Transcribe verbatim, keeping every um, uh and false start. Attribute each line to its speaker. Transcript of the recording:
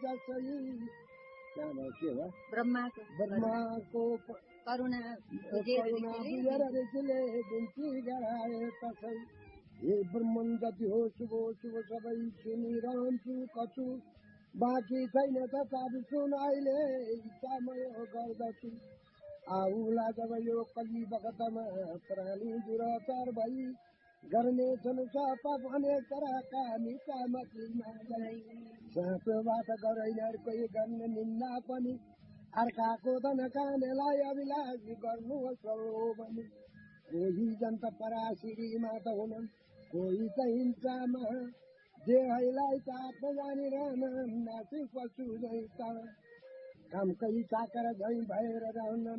Speaker 1: जसरी त्यहाँ के हो
Speaker 2: ब्रह्माको
Speaker 1: ब्रह्माको
Speaker 2: करुणा
Speaker 1: करुणा बुझेर ऋषिले बिन्ती गराए तसै हे ब्रह्मन जति हो शुभ शुभ सबै सुनिरहन्छु कछु बाँकी छैन त चाबी सुन अहिले इच्छा म गर्दछु आउला जब यो कली बखतमा प्राणी दुराचार भई गर्नेछन् सपाप अनेक तरका मिसामतीमा गई साँचोबाट गराइनर कोही गर्ने निन्दा पनि अर्काको धन खानेलाई अभिलाषी गर्नुहोस् हो भने कोही जनता पराश्रीमा त हुनन् कोही त हिंसामा देहैलाई चाप जानिरहन नासी पशु झै त कामकै चाकर झै भएर रहन